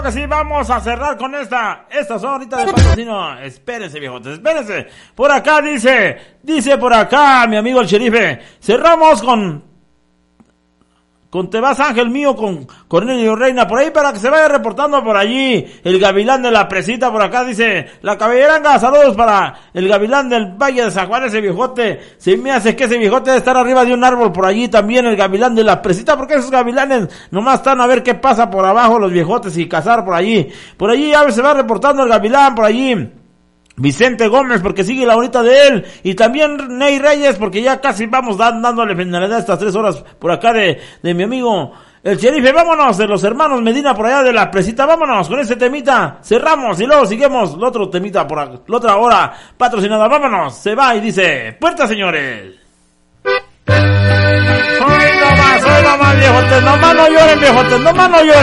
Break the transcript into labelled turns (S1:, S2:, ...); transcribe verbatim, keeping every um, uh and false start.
S1: que sí, vamos a cerrar con esta, esta son ahorita de patrocinio. Espérense, viejotes, espérense. Por acá dice, dice por acá mi amigo el sherife, cerramos con, con Te vas Ángel mío, con Cornelio Reina, por ahí para que se vaya reportando por allí, el Gavilán de la Presita, por acá dice, la Caballeranga, saludos para el Gavilán del Valle de San Juan, ese viejote, se me hace que ese viejote debe estar arriba de un árbol por allí también, el Gavilán de la Presita, porque esos gavilanes nomás están a ver qué pasa por abajo los viejotes y cazar por allí, por allí ya se va reportando el Gavilán, por allí, Vicente Gómez, porque sigue la bonita de él, y también Ney Reyes, porque ya casi vamos dan, dándole finalidad a estas tres horas por acá de, de mi amigo el sherife. Vámonos, de los hermanos Medina por allá de la Presita, vámonos con ese temita, cerramos y luego seguimos el otro temita por acá, la otra hora patrocinada, vámonos, se va y dice, puerta señores. Hoy no más, hoy no más viejotes, no más no lloren viejotes, no más no lloren.